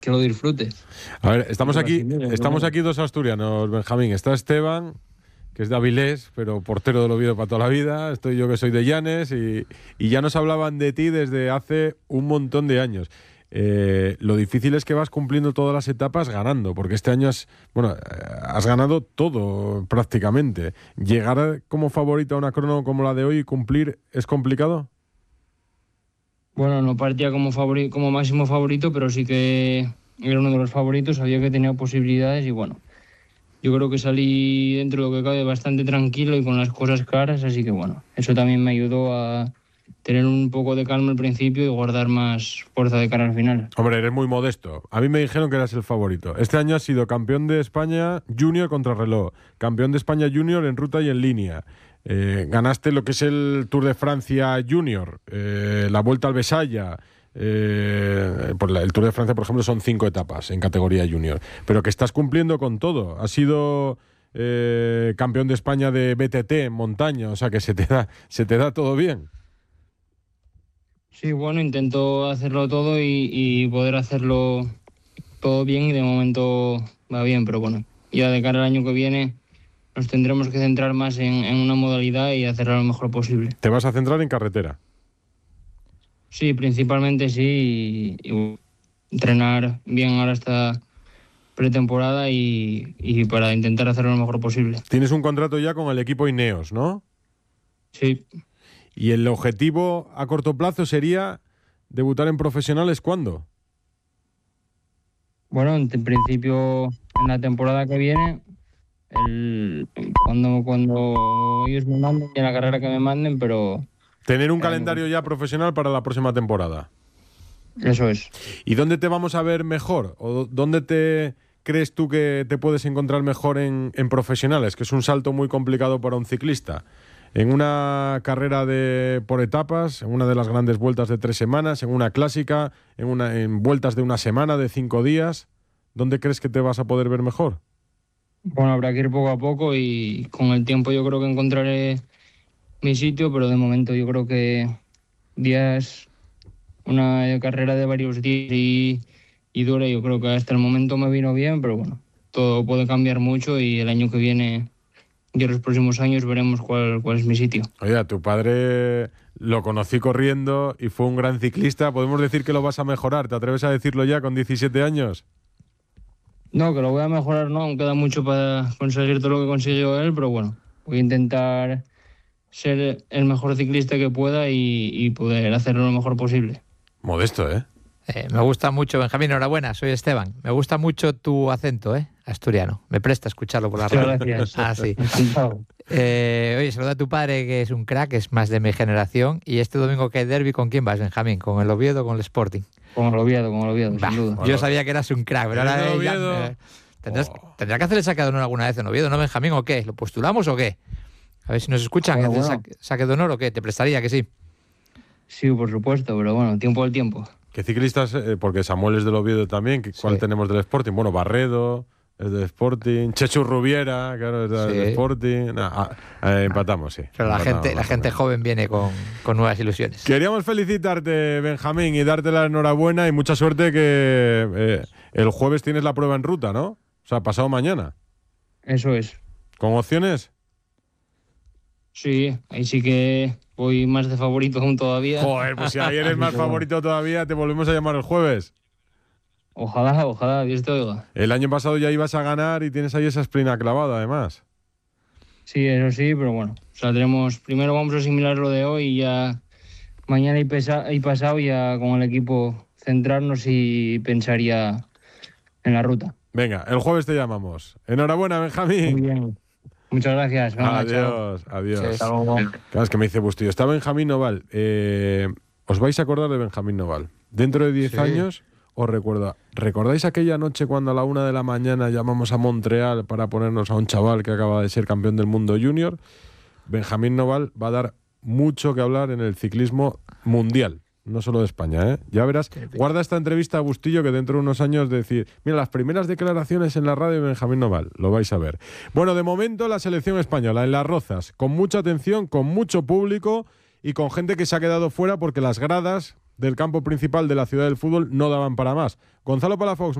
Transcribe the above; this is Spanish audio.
que lo disfrutes. A ver, estamos aquí dos asturianos, Benjamín. Está Esteban, que es de Avilés, pero portero del Oviedo para toda la vida. Estoy yo, que soy de Llanes, y ya nos hablaban de ti desde hace un montón de años. Lo difícil es que vas cumpliendo todas las etapas ganando, porque este año has ganado todo prácticamente. ¿Llegar como favorito a una crono como la de hoy y cumplir es complicado? Bueno, no partía como máximo favorito, pero sí que era uno de los favoritos, sabía que tenía posibilidades y bueno, yo creo que salí dentro de lo que cabe bastante tranquilo y con las cosas claras, así que bueno, eso también me ayudó a tener un poco de calma al principio y guardar más fuerza de cara al final. Hombre, eres muy modesto. A mí me dijeron que eras el favorito. Este año has sido campeón de España Junior contrarreloj, campeón de España Junior en ruta y en línea. Ganaste lo que es el Tour de Francia Junior, la Vuelta al Besaya. El Tour de Francia, por ejemplo, son 5 etapas en categoría Junior. Pero que estás cumpliendo con todo. Has sido campeón de España de BTT en montaña, o sea que se te da todo bien. Sí, bueno, intento hacerlo todo y poder hacerlo todo bien y de momento va bien, pero bueno, ya de cara al año que viene nos tendremos que centrar más en una modalidad y hacerlo lo mejor posible. ¿Te vas a centrar en carretera? Sí, principalmente sí, y entrenar bien ahora esta pretemporada y para intentar hacerlo lo mejor posible. Tienes un contrato ya con el equipo Ineos, ¿no? Sí. ¿Y el objetivo a corto plazo sería debutar en profesionales cuándo? Bueno, en principio en la temporada que viene, cuando ellos me manden y en la carrera que me manden, pero... Tener un calendario ya profesional para la próxima temporada. Eso es. ¿Y dónde te vamos a ver mejor? ¿O dónde te crees tú que te puedes encontrar mejor en profesionales? Que es un salto muy complicado para un ciclista. ¿En una carrera por etapas, en una de las grandes vueltas de 3 semanas, en una clásica, en vueltas de una semana, de 5 días? ¿Dónde crees que te vas a poder ver mejor? Bueno, habrá que ir poco a poco y con el tiempo yo creo que encontraré mi sitio, pero de momento yo creo que días, una carrera de varios días y dura, yo creo que hasta el momento me vino bien, pero bueno, todo puede cambiar mucho y el año que viene y en los próximos años veremos cuál es mi sitio. Oye, a tu padre lo conocí corriendo y fue un gran ciclista. ¿Podemos decir que lo vas a mejorar? ¿Te atreves a decirlo ya con 17 años? No, que lo voy a mejorar, no, aún queda mucho para conseguir todo lo que consiguió él, pero bueno, voy a intentar ser el mejor ciclista que pueda y poder hacerlo lo mejor posible. Modesto, ¿eh? Me gusta mucho, Benjamín, enhorabuena, soy Esteban. Me gusta mucho tu acento, asturiano. Me presta escucharlo por la radio. Gracias. Ah, sí. Oye, saluda a tu padre, que es un crack, es más de mi generación. Y este domingo que hay derbi, ¿con quién vas, Benjamín? ¿Con el Oviedo o con el Sporting? Con el Oviedo, sin duda. Yo sabía que eras un crack, pero ahora tendrá que hacer el saque de honor alguna vez en Oviedo, ¿no, Benjamín? ¿O qué? ¿Lo postulamos o qué? A ver si nos escuchan. Bueno. ¿Saque de honor o qué? ¿Te prestaría que sí? Sí, por supuesto, pero bueno, tiempo al tiempo. ¿Qué ciclistas? Porque Samuel es del Oviedo también. ¿Cuál tenemos del Sporting? Bueno, Barredo es del Sporting. Chechu Rubiera, claro, es del Sporting. Empatamos, sí. Pero la gente joven viene con nuevas ilusiones. Queríamos felicitarte, Benjamín, y darte la enhorabuena y mucha suerte que el jueves tienes la prueba en ruta, ¿no? O sea, pasado mañana. Eso es. ¿Con opciones? Sí, ahí sí que voy más de favorito aún todavía. Joder, pues si ahí eres más favorito todavía, te volvemos a llamar el jueves. Ojalá, Dios te oiga. El año pasado ya ibas a ganar y tienes ahí esa esplina clavada, además. Sí, eso sí, pero bueno, saldremos. Primero vamos a asimilar lo de hoy y ya mañana y pasado ya con el equipo centrarnos y pensar ya en la ruta. Venga, el jueves te llamamos. Enhorabuena, Benjamín. Muy bien. Muchas gracias. Adiós. Sí, hasta luego. Claro, es que me dice Bustillo. Está Benjamín Noval. Os vais a acordar de Benjamín Noval. Dentro de 10 años os recuerda. ¿Recordáis aquella noche cuando a la 1 de la mañana llamamos a Montreal para ponernos a un chaval que acaba de ser campeón del mundo junior? Benjamín Noval va a dar mucho que hablar en el ciclismo mundial. No solo de España, ¿eh? Ya verás, guarda esta entrevista a Bustillo que dentro de unos años decir, mira, las primeras declaraciones en la radio de Benjamín Noval, lo vais a ver. Bueno, de momento la selección española en Las Rozas, con mucha atención, con mucho público y con gente que se ha quedado fuera porque las gradas del campo principal de la ciudad del fútbol no daban para más. Gonzalo Palafox,